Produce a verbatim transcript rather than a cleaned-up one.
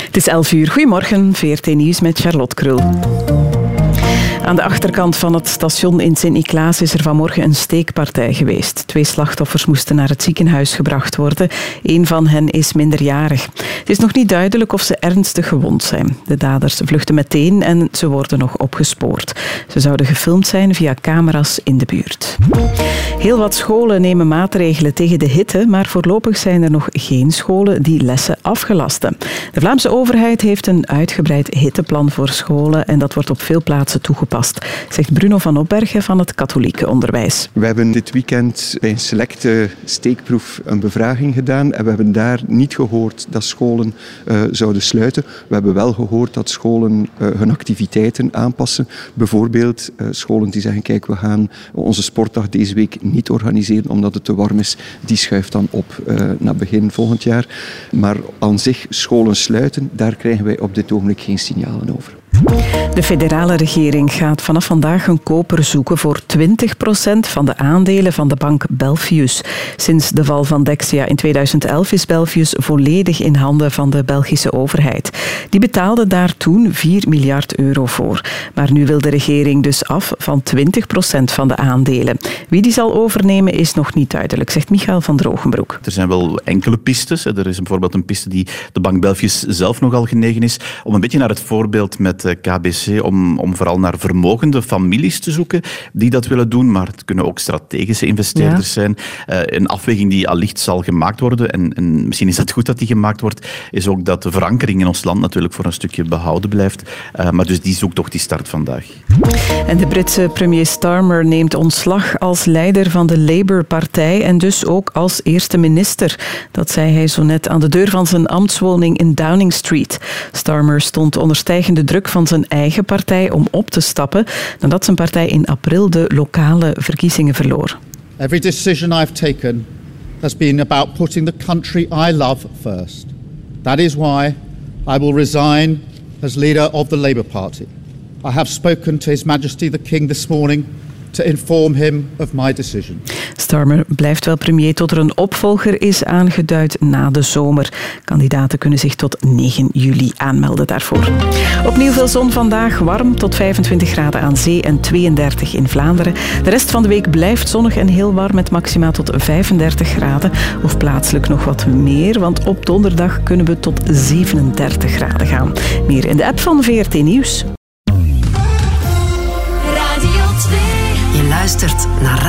Het is elf uur. Goedemorgen, V R T Nieuws met Charlotte Krul. Aan de achterkant van het station in Sint-Niklaas is er vanmorgen een steekpartij geweest. Twee slachtoffers moesten naar het ziekenhuis gebracht worden. Eén van hen is minderjarig. Het is nog niet duidelijk of ze ernstig gewond zijn. De daders vluchten meteen en ze worden nog opgespoord. Ze zouden gefilmd zijn via camera's in de buurt. Heel wat scholen nemen maatregelen tegen de hitte, maar voorlopig zijn er nog geen scholen die lessen afgelasten. De Vlaamse overheid heeft een uitgebreid hitteplan voor scholen en dat wordt op veel plaatsen toegepast, zegt Bruno van Opbergen van het katholieke onderwijs. We hebben dit weekend bij een selecte steekproef een bevraging gedaan en we hebben daar niet gehoord dat scholen uh, zouden sluiten. We hebben wel gehoord dat scholen uh, hun activiteiten aanpassen. Bijvoorbeeld uh, scholen die zeggen, kijk, we gaan onze sportdag deze week niet organiseren omdat het te warm is. Die schuift dan op uh, naar begin volgend jaar. Maar aan zich scholen sluiten, daar krijgen wij op dit ogenblik geen signalen over. De federale regering gaat vanaf vandaag een koper zoeken voor twintig procent van de aandelen van de bank Belfius. Sinds de val van Dexia in tweeduizend elf is Belfius volledig in handen van de Belgische overheid. Die betaalde daar toen vier miljard euro voor. Maar nu wil de regering dus af van twintig procent van de aandelen. Wie die zal overnemen is nog niet duidelijk, zegt Michael van Drogenbroek. Er zijn wel enkele pistes. Er is bijvoorbeeld een piste die de bank Belfius zelf nogal genegen is. Om een beetje naar het voorbeeld met K B C, om, om vooral naar vermogende families te zoeken die dat willen doen, maar het kunnen ook strategische investeerders ja. zijn. Uh, een afweging die allicht zal gemaakt worden, en, en misschien is het goed dat die gemaakt wordt, is ook dat de verankering in ons land natuurlijk voor een stukje behouden blijft. Uh, maar dus die zoekt toch die start vandaag. En de Britse premier Starmer neemt ontslag als leider van de Labour-partij en dus ook als eerste minister. Dat zei hij zo net aan de deur van zijn ambtswoning in Downing Street. Starmer stond onder stijgende druk van zijn eigen partij om op te stappen nadat zijn partij in april de lokale verkiezingen verloor. Every decision I've taken has been about putting the country I love first. That is why I will resign as leader of the Labour Party. I have spoken to His Majesty the King this morning to inform him of my decision. Starmer blijft wel premier tot er een opvolger is aangeduid na de zomer. Kandidaten kunnen zich tot negen juli aanmelden daarvoor. Opnieuw veel zon vandaag, warm tot vijfentwintig graden aan zee en tweeëndertig in Vlaanderen. De rest van de week blijft zonnig en heel warm met maxima tot vijfendertig graden. Of plaatselijk nog wat meer, want op donderdag kunnen we tot zevenendertig graden gaan. Meer in de app van V R T Nieuws. Je luistert naar